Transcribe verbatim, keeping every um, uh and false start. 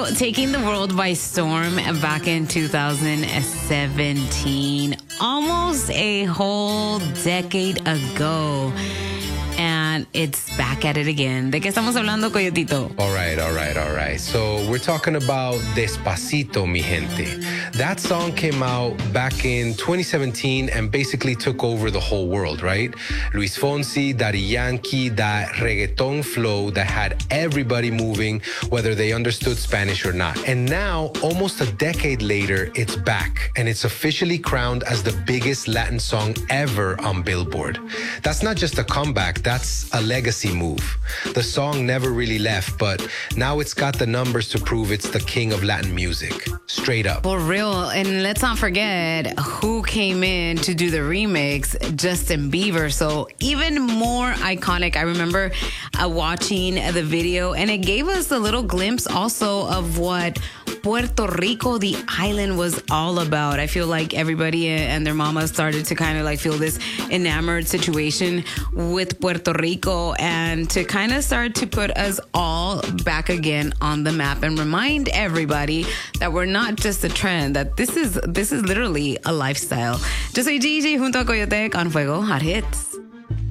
taking the world by storm back in two thousand seventeen, almost a whole decade ago. And it's back at it again. ¿De qué estamos hablando, Coyotito? All right, all right, all right. So we're talking about Despacito, mi gente. That song came out back in twenty seventeen and basically took over the whole world, right? Luis Fonsi, Daddy Yankee, that reggaeton flow that had everybody moving, whether they understood Spanish or not. And now, almost a decade later, it's back. And it's officially crowned as the biggest Latin song ever on Billboard. That's not just a comeback. That's a legacy move. The song never really left, but now it's got the numbers to prove it's the king of Latin music. Straight up. For real. And let's not forget who came in to do the remix, Justin Bieber. So even more iconic. I remember uh, watching the video, and it gave us a little glimpse also of what Puerto Rico, the island, was all about. I feel like everybody and their mama started to kind of like feel this enamored situation with Puerto Rico, and to kind of start to put us all back again on the map and remind everybody that we're not just a trend, that this is this is literally a lifestyle. Yo soy Gigi junto a Coyote con Fuego Hot Hits.